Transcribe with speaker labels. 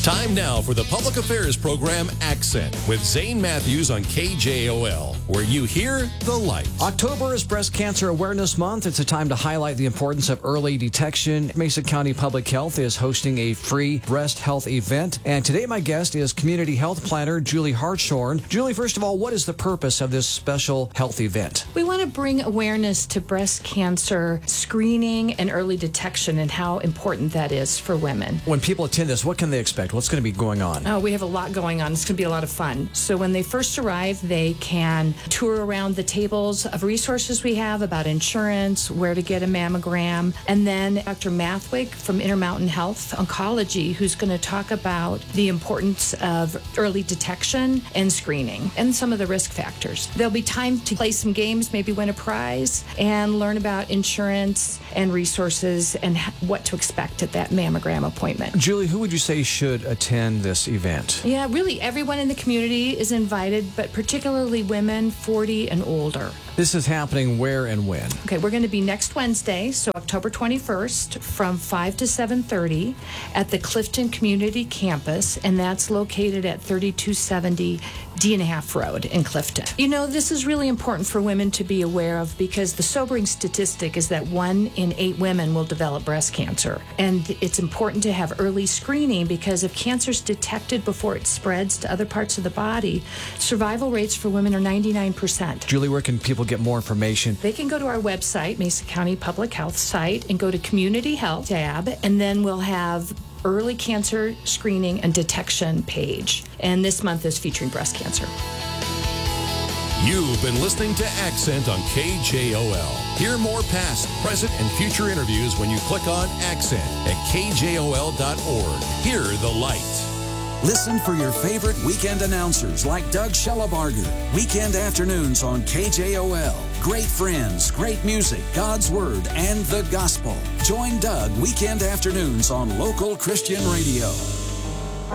Speaker 1: Time now for the public affairs program Accent with Zane Matthews on KJOL, where you hear the light.
Speaker 2: October is Breast Cancer Awareness Month. It's a time to highlight the importance of early detection. Mesa County Public Health is hosting a free breast health event. And today my guest is Community Health Planner Julie Hartshorn. Julie, first of all, what is the purpose of this special health event?
Speaker 3: We want to bring awareness to breast cancer screening and early detection and how important that is for women.
Speaker 2: When people attend this, what can they expect? What's going to be going on?
Speaker 3: Oh, we have a lot going on. It's going to be a lot of fun. So when they first arrive, they can tour around the tables of resources we have about insurance, where to get a mammogram, and then Dr. Mathwig from Intermountain Health Oncology, who's going to talk about the importance of early detection and screening and some of the risk factors. There'll be time to play some games, maybe win a prize, and learn about insurance and resources and what to expect at that mammogram appointment.
Speaker 2: Julie, who would you say should attend this event?
Speaker 3: Yeah, really everyone in the community is invited, but particularly women 40 and older.
Speaker 2: This is happening where and when?
Speaker 3: Okay, we're going to be next Wednesday, so October 21st from 5 to 7:30 at the Clifton Community Campus, and that's located at 3270 D&a-half Road in Clifton. You know, this is really important for women to be aware of because the sobering statistic is that 1 in 8 women will develop breast cancer. And it's important to have early screening because if cancer is detected before it spreads to other parts of the body, survival rates for women are 99%.
Speaker 2: Julie, where can people get more information?
Speaker 3: They can go to our website, Mesa County Public Health site, and go to Community Health tab, and then we'll have early cancer screening and detection page. And this month is featuring breast cancer.
Speaker 1: You've been listening to Accent on KJOL. Hear more past, present, and future interviews when you click on Accent at KJOL.org. Hear the light.
Speaker 4: Listen for your favorite weekend announcers like Doug Schellebarger. Weekend afternoons on KJOL. Great friends, great music, God's Word, and the Gospel. Join Doug weekend afternoons on local Christian radio.